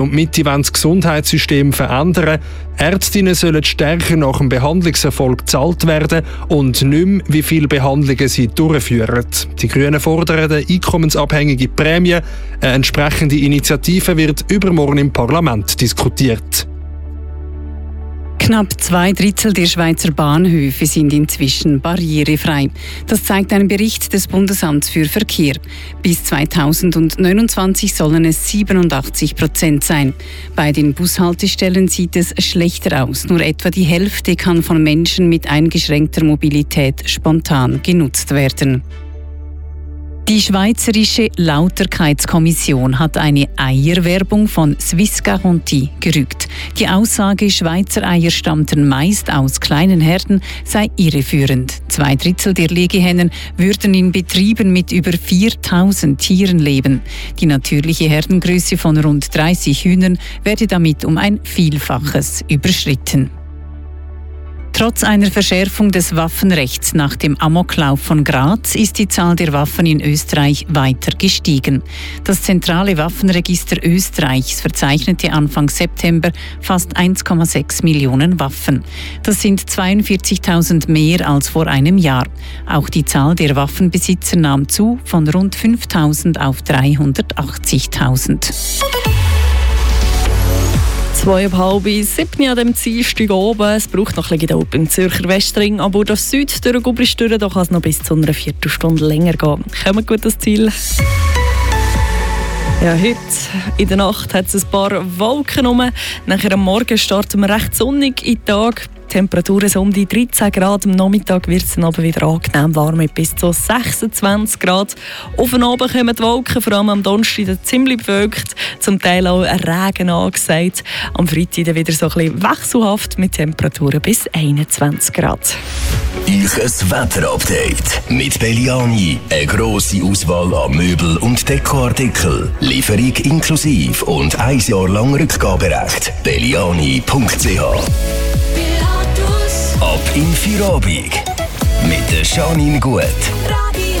und Mitte wollen das Gesundheitssystem verändern. Ärztinnen sollen stärker nach dem Behandlungserfolg gezahlt werden und nicht mehr, wie viele Behandlungen sie durchführen. Die Grünen fordern eine einkommensabhängige Prämie. Eine entsprechende Initiative wird übermorgen im Parlament diskutiert. Knapp 2/3 der Schweizer Bahnhöfe sind inzwischen barrierefrei. Das zeigt ein Bericht des Bundesamts für Verkehr. Bis 2029 sollen es 87% sein. Bei den Bushaltestellen sieht es schlechter aus. Nur etwa die Hälfte kann von Menschen mit eingeschränkter Mobilität spontan genutzt werden. Die Schweizerische Lauterkeitskommission hat eine Eierwerbung von Swiss Garantie gerügt. Die Aussage, Schweizer Eier stammten meist aus kleinen Herden, sei irreführend. 2/3 der Legehennen würden in Betrieben mit über 4000 Tieren leben. Die natürliche Herdengröße von rund 30 Hühnern werde damit um ein Vielfaches überschritten. Trotz einer Verschärfung des Waffenrechts nach dem Amoklauf von Graz ist die Zahl der Waffen in Österreich weiter gestiegen. Das zentrale Waffenregister Österreichs verzeichnete Anfang September fast 1,6 Millionen Waffen. Das sind 42.000 mehr als vor einem Jahr. Auch die Zahl der Waffenbesitzer nahm zu, von rund 5.000 auf 380.000. 6:30 an dem Dienstag oben. Es braucht noch ein bisschen beim Zürcher Westring, aber das Süd durch Gubrist durch, da kann es noch bis zu einer Viertelstunde länger gehen. Kommen gut das Ziel. Ja, heute in der Nacht hat es ein paar Wolken rum. Nachher am Morgen starten wir recht sonnig in den Tag. Die Temperaturen sind um die 13 Grad. Am Nachmittag wird es dann aber wieder angenehm warm mit bis zu 26 Grad. Auf den Abend kommen die Wolken, vor allem am Donnerstag ziemlich bewölkt. Zum Teil auch ein Regen angesagt. Am Freitag dann wieder so ein bisschen wechselhaft mit Temperaturen bis 21 Grad. Euch Wetterupdate mit Belliani. Eine grosse Auswahl an Möbel- und Dekoartikeln. Lieferung inklusive und 1 Jahr lang Rückgaberecht. Belliani.ch. Ab in Feierabend mit der Janine Gut.